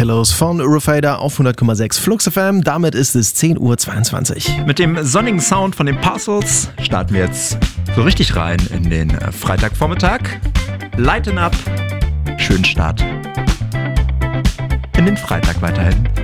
Pillows von Rufada auf 100,6 Flux FM. Damit ist es 10:22 Uhr. Mit dem sonnigen Sound von den Parcels starten wir jetzt so richtig rein in den Freitagvormittag. Lighten up. Schönen Start in den Freitag weiterhin.